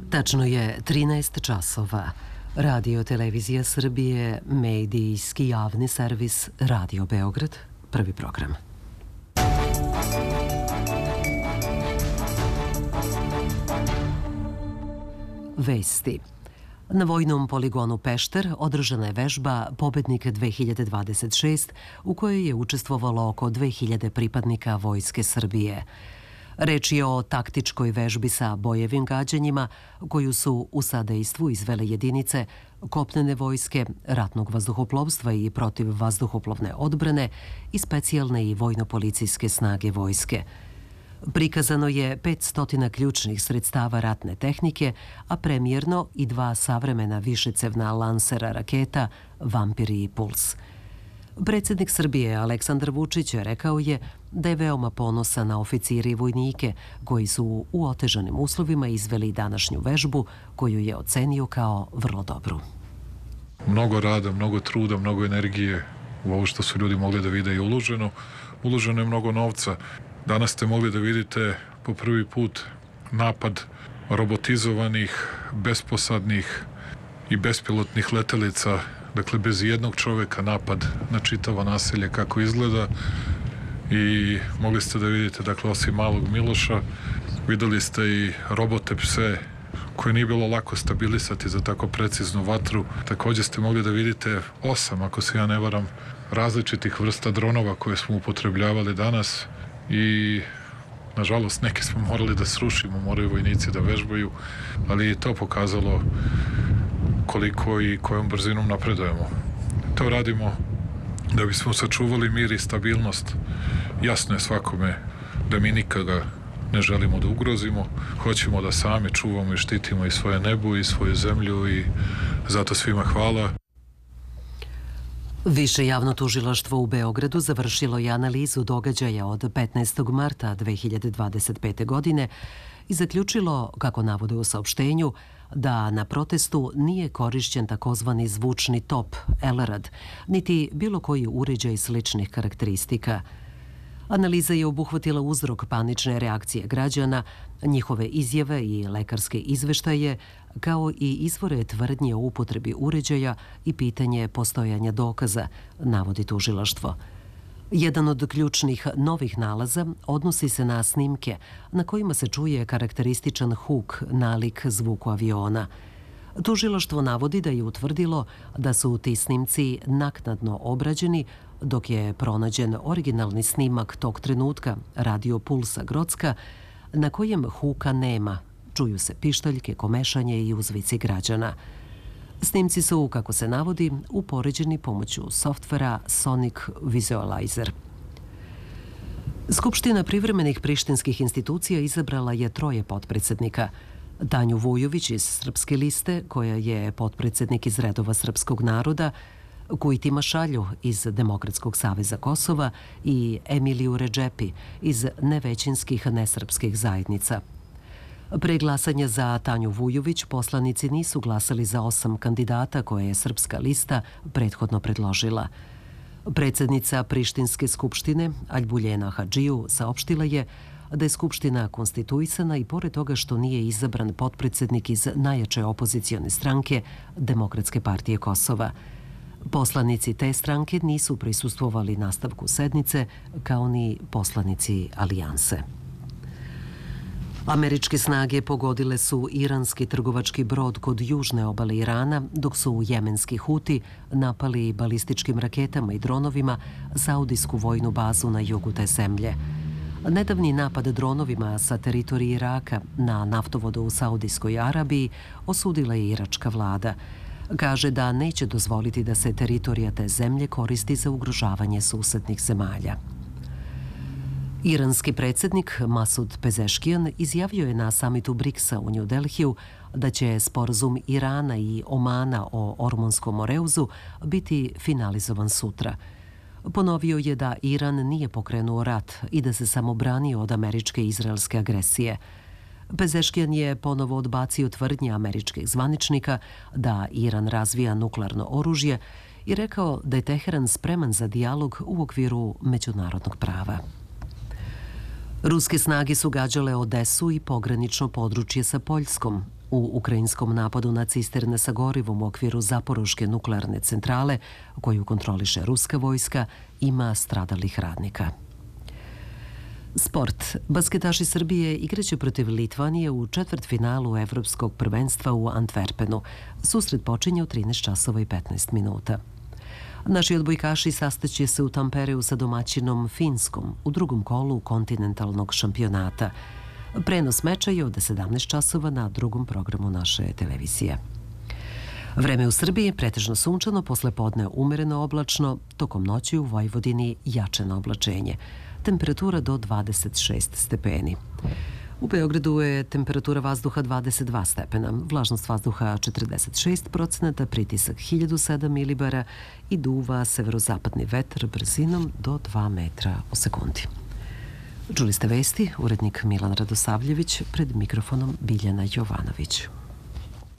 Tačno je 13 časova. Radio Televizija Srbije, medijski javni servis Radio Beograd, prvi program. Vesti. Na vojnom poligonu Pešter održana je vežba Pobednik 2026 u kojoj je učestvovalo oko 2000 pripadnika Vojske Srbije. Reč je o taktičkoj vežbi sa bojevim gađanjima koju su u sadejstvu izvele jedinice kopnene vojske, ratnog vazduhoplovstva i protivvazduhoplovne odbrane i specijalne i vojno-policijske snage vojske. Prikazano je 500 ključnih sredstava ratne tehnike, a premijerno i 2 savremena višecevna lansera raketa Vampir i Puls. Predsjednik Srbije Aleksandar Vučić rekao je da je veoma ponosan na oficire i vojnike koji su u otežanim uslovima izveli današnju vežbu koju je ocenio kao vrlo dobru. Mnogo rada, mnogo truda, mnogo energije u ovo što su ljudi mogli da vide i uloženo. Uloženo je mnogo novca. Danas ste mogli da vidite po prvi put napad robotizovanih, besposadnih i bespilotnih letelica, dakle bez jednog čoveka napad na čitavo naselje kako izgleda i mogli ste da vidite, dakle osim malog Miloša, videli ste i robote pse koje nije bilo lako stabilisati za tako preciznu vatru. Također ste mogli da vidite 8, ako se ja ne varam, različitih vrsta dronova koje smo upotrebljavali danas i nažalost neke smo morali da srušimo, moraju vojnici da vežbaju, ali je to pokazalo koliko i kojom brzinom napredujemo. To radimo da bismo sačuvali mir i stabilnost. Jasno je svakome da mi nikada ne želimo da ugrozimo, hoćemo da sami čuvamo i štitimo i svoje nebo i svoju zemlju i zato svima hvala. Više javno tužilaštvo u Beogradu završilo je analizu događaja od 15. marta 2025. godine i zaključilo, kako navode u saopštenju, da na protestu nije korišćen takozvani zvučni top, elerad, niti bilo koji uređaj sličnih karakteristika. Analiza je obuhvatila uzrok panične reakcije građana, njihove izjave i lekarske izveštaje, kao i izvore tvrdnje o upotrebi uređaja i pitanje postojanja dokaza, navodi tužilaštvo. Jedan od ključnih novih nalaza odnosi se na snimke na kojima se čuje karakterističan huk nalik zvuku aviona. Tužilaštvo navodi da je utvrdilo da su ti snimci naknadno obrađeni, dok je pronađen originalni snimak tog trenutka radio Pulsa Grocka, na kojem huka nema. Čuju se pištaljke, komešanje i uzvici građana. Snimci su, kako se navodi, upoređeni pomoću softvera Sonic Visualizer. Skupština privremenih prištinskih institucija izabrala je 3 potpredsjednika. Tanju Vujović iz Srpske liste, koja je potpredsjednik iz redova srpskog naroda, Kujtima Šalju iz Demokratskog saveza Kosova i Emiliju Redžepi iz nevećinskih nesrpskih zajednica. Pre glasanja za Tanju Vujović poslanici nisu glasali za 8 kandidata koje je Srpska lista prethodno predložila. Predsjednica Prištinske skupštine, Aljbuljena Hadžiju, saopštila je da je skupština konstituisana i pored toga što nije izabran potpredsjednik iz najjače opozicione stranke Demokratske partije Kosova. Poslanici te stranke nisu prisustvovali nastavku sednice, kao ni poslanici Alijanse. Američke snage pogodile su iranski trgovački brod kod južne obale Irana, dok su jemenski Huti napali balističkim raketama i dronovima saudijsku vojnu bazu na jugu te zemlje. Nedavni napad dronovima sa teritorije Iraka na naftovodu u Saudijskoj Arabiji osudila je iračka vlada. Kaže da neće dozvoliti da se teritorija te zemlje koristi za ugrožavanje susednih zemalja. Iranski predsjednik Masud Pezeškijan izjavio je na samitu BRICS-a u New Delhiju da će sporazum Irana i Omana o Ormonskom Moreuzu biti finalizovan sutra. Ponovio je da Iran nije pokrenuo rat i da se samo branio od američke i izraelske agresije. Pezeškijan je ponovo odbacio tvrdnje američkih zvaničnika da Iran razvija nuklearno oružje i rekao da je Teheran spreman za dijalog u okviru međunarodnog prava. Ruske snage su gađale Odesu i pogranično područje sa Poljskom. u ukrajinskom napadu na cisterne sa gorivom u okviru Zaporoške nuklearne centrale, koju kontroliše ruska vojska, ima stradalih radnika. Sport. Basketaši Srbije igraće protiv Litvanije u četvrtfinalu Evropskog prvenstva u Antwerpenu. Susret počinje u 13 časova i 15 minuta. Naši odbojkaši sastaće se u Tampereu sa domaćinom Finskom u drugom kolu kontinentalnog šampionata. Prenos meča je od 17 časova na drugom programu naše televizije. Vreme u Srbiji pretežno sunčano, posle podne umereno oblačno, tokom noći u Vojvodini jačeno oblačenje. Temperatura do 26 stepeni. U Beogradu je temperatura vazduha 22 stepena, vlažnost vazduha 46%, pritisak 1007 milibara i duva severozapadni vetar brzinom do 2 metra u sekundi. Čuli ste vesti, urednik Milan Radosavljević, pred mikrofonom Biljana Jovanović.